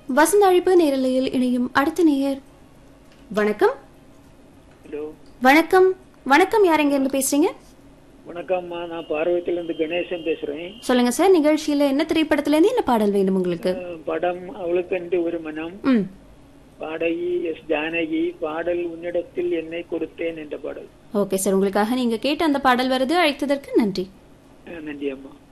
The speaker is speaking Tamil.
வசந்த அழைப்பு நேரலையில் இணையும் அடுத்த நேயர். வணக்கம். ஹலோ. வணக்கம். வணக்கம், யார் எங்க இருந்து பேசுறீங்க? வணக்கம்மா, நான் பார்வதியிலிருந்து கணேசன் பேசுறேன். சொல்லுங்க சார், நிகழ்ச்சியில என்ன திரைப்படத்துல இருந்து என்ன பாடல் வேணும் உங்களுக்கு? படம் அவளுக்கென்று ஒரு மனம். பாடகி எஸ் ஜானகி. பாடல் உன்னிடத்தில் என்னை கொடுத்தேன் என்ற பாடல். ஓகே சார், உங்களுக்காக நீங்க கேட்ட அந்த பாடல் வருது. அழைத்ததற்கு நன்றி. நன்றி அம்மா.